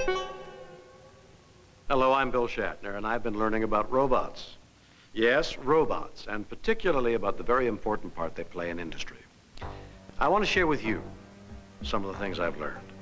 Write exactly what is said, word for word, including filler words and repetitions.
Hello, I'm Bill Shatner, and I've been learning about robots. Yes, robots, and particularly about the very important part they play in industry. I want to share with you some of the things I've learned.